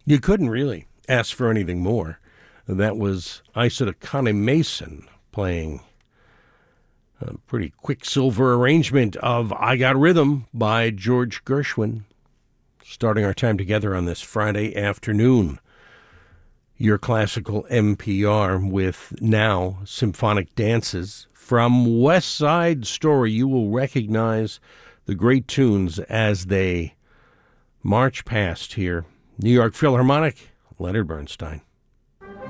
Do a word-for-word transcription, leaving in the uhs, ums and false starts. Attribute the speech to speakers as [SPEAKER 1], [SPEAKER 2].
[SPEAKER 1] You couldn't really ask for anything more. That was Isota Connie Mason playing a pretty quicksilver arrangement of I Got Rhythm by George Gershwin, starting our time together on this Friday afternoon. Your classical N P R with now symphonic dances. From West Side Story, you will recognize the great tunes as they march past here. New York Philharmonic, Leonard Bernstein.